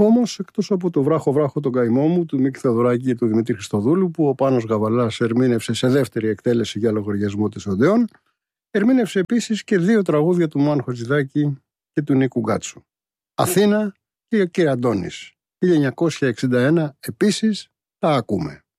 Όμως, εκτός από το βράχο τον καημό μου του Μίκη Θεοδωράκη και του Δημήτρη Χριστοδούλου, που ο Πάνος Γαβαλάς ερμήνευσε σε δεύτερη εκτέλεση για λογαριασμό της Οδεών, ερμήνευσε επίσης και 2 τραγούδια του Μάνου Χατζηδάκη και του Νίκου Γκάτσου. Αθήνα και ο κ. Αντώνης. 1961 επίσης τα ακούμε.